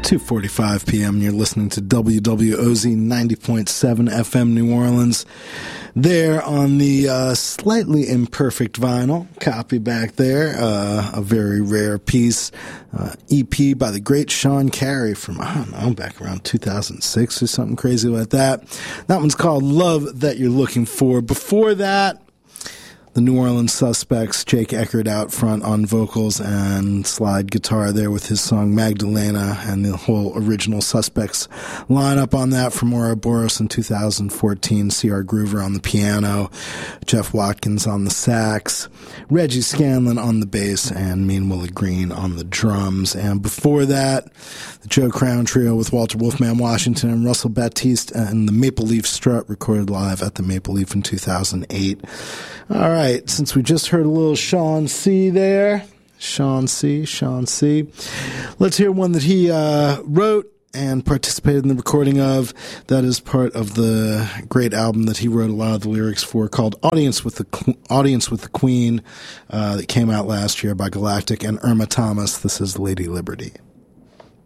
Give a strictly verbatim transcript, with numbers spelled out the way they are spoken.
two forty-five p.m. and you're listening to W W O Z ninety point seven F M New Orleans. There on the uh, slightly imperfect vinyl copy back there, uh, a very rare piece, uh, E P by the great Sean Carey from, I don't know, back around two thousand six or something crazy like that. That one's called Love That You're Looking For. Before that, the New Orleans Suspects, Jake Eckert out front on vocals and slide guitar there with his song Magdalena, and the whole original Suspects lineup on that from Ouroboros in two thousand fourteen. C R Groover on the piano, Jeff Watkins on the sax, Reggie Scanlon on the bass, and Mean Willie Green on the drums. And before that, the Joe Crown Trio with Walter Wolfman Washington and Russell Baptiste and the Maple Leaf Strut, recorded live at the Maple Leaf in two thousand eight. All right, since we just heard a little Sean C there, Sean C, Sean C, let's hear one that he uh, wrote and participated in the recording of. That is part of the great album that he wrote a lot of the lyrics for, called Audience with the Audience with the Queen, uh, that came out last year by Galactic and Irma Thomas. This is Lady Liberty.